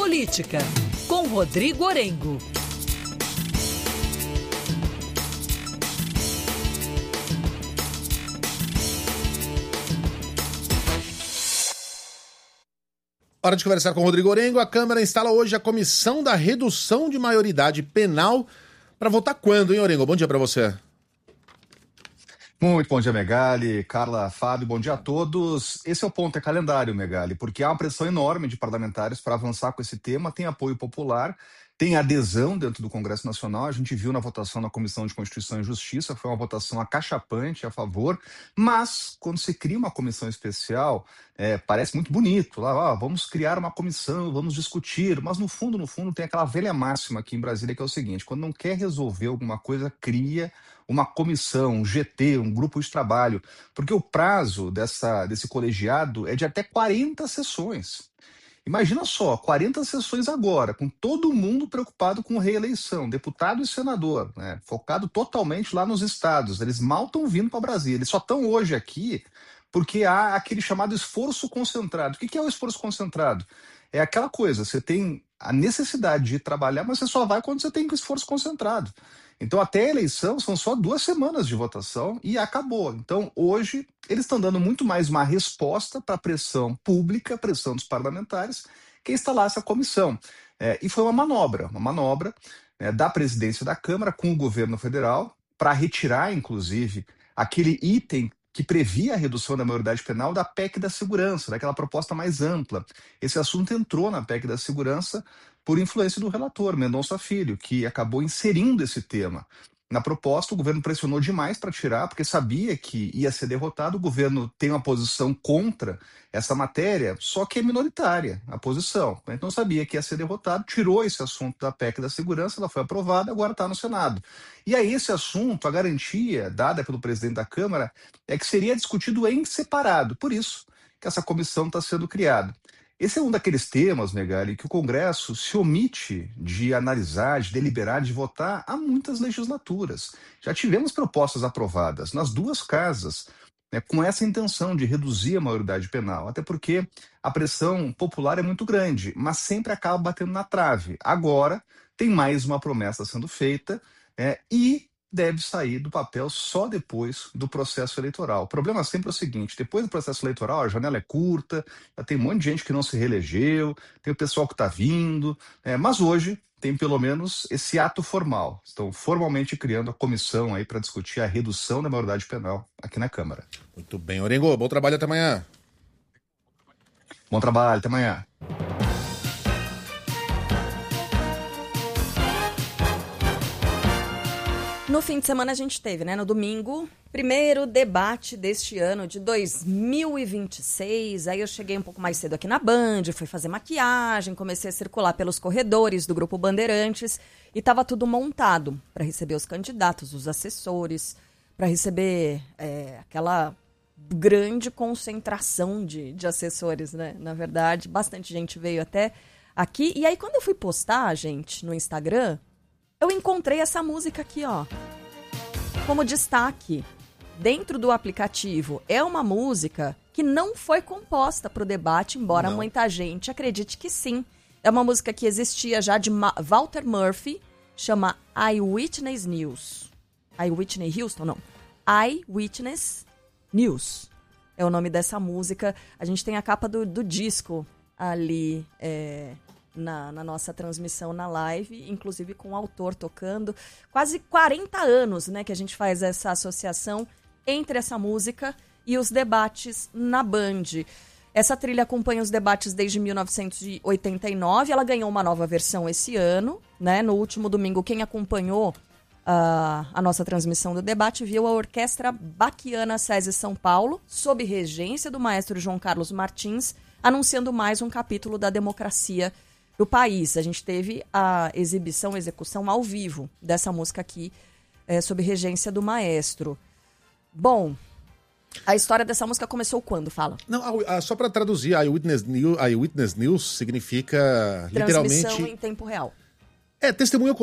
Política, com Rodrigo Orengo. Hora de conversar com o Rodrigo Orengo. A Câmara instala hoje a Comissão da Redução de Maioridade Penal para votar quando, hein, Orengo? Bom dia para você. Muito bom dia, Megali, Carla, Fábio, bom dia a todos. Esse é o ponto, é calendário, Megali, porque há uma pressão enorme de parlamentares para avançar com esse tema, tem apoio popular, tem adesão dentro do Congresso Nacional, a gente viu na votação na Comissão de Constituição e Justiça, foi uma votação acachapante a favor, mas quando se cria uma comissão especial, parece muito bonito, lá, vamos criar uma comissão, vamos discutir, mas no fundo, tem aquela velha máxima aqui em Brasília que é o seguinte, quando não quer resolver alguma coisa, cria uma comissão, um GT, um grupo de trabalho, porque o prazo desse colegiado é de até 40 sessões. Imagina só, 40 sessões agora, com todo mundo preocupado com reeleição, deputado e senador, né, focado totalmente lá nos estados. Eles mal estão vindo para Brasília, eles só estão hoje aqui porque há aquele chamado esforço concentrado. O que é o esforço concentrado? É aquela coisa, você tem a necessidade de trabalhar, mas você só vai quando você tem o esforço concentrado. Então, até a eleição, são só 2 semanas de votação e acabou. Então, hoje, eles estão dando muito mais uma resposta para a pressão pública, a pressão dos parlamentares, que instalasse a comissão. E foi uma manobra da presidência da Câmara com o governo federal para retirar, inclusive, aquele item que previa a redução da maioridade penal da PEC da segurança, daquela proposta mais ampla. Esse assunto entrou na PEC da segurança por influência do relator, Mendonça Filho, que acabou inserindo esse tema. Na proposta, o governo pressionou demais para tirar, porque sabia que ia ser derrotado. O governo tem uma posição contra essa matéria, só que é minoritária a posição. Então sabia que ia ser derrotado, tirou esse assunto da PEC da segurança, ela foi aprovada, agora está no Senado. E aí esse assunto, a garantia dada pelo presidente da Câmara, é que seria discutido em separado. Por isso que essa comissão está sendo criada. Esse é um daqueles temas, Megali, que o Congresso se omite de analisar, de deliberar, de votar há muitas legislaturas. Já tivemos propostas aprovadas nas 2 casas, né, com essa intenção de reduzir a maioridade penal, até porque a pressão popular é muito grande, mas sempre acaba batendo na trave. Agora tem mais uma promessa sendo feita e deve sair do papel só depois do processo eleitoral. O problema sempre é o seguinte, depois do processo eleitoral a janela é curta, já tem um monte de gente que não se reelegeu, tem o pessoal que está vindo, mas hoje tem pelo menos esse ato formal. Estão formalmente criando a comissão aí para discutir a redução da maioridade penal aqui na Câmara. Muito bem, Orengo, bom trabalho, até amanhã. Bom trabalho, até amanhã. No fim de semana a gente teve, né? No domingo, primeiro debate deste ano de 2026. Aí eu cheguei um pouco mais cedo aqui na Band, fui fazer maquiagem, comecei a circular pelos corredores do Grupo Bandeirantes e estava tudo montado para receber os candidatos, os assessores, para receber aquela grande concentração de assessores, né? Na verdade, bastante gente veio até aqui. E aí quando eu fui postar, gente, no Instagram, eu encontrei essa música aqui, ó, como destaque dentro do aplicativo. É uma música que não foi composta para o debate, embora muita gente acredite que sim. É uma música que existia já de Walter Murphy, chama Eyewitness News. Eyewitness Houston? Não. Eyewitness News é o nome dessa música. A gente tem a capa do disco ali, na nossa transmissão na live, inclusive com o autor tocando. Quase 40 anos, né, que a gente faz essa associação entre essa música e os debates na Band. Essa trilha acompanha os debates desde 1989, ela ganhou uma nova versão esse ano, né? No último domingo, quem acompanhou a nossa transmissão do debate viu a Orquestra Baquiana SESI São Paulo, sob regência do maestro João Carlos Martins, anunciando mais um capítulo da democracia do país. A gente teve a execução ao vivo dessa música aqui, sob regência do maestro. Bom, a história dessa música começou quando? Fala. Não, só para traduzir, Eyewitness News significa literalmente... Transmissão em tempo real. Testemunho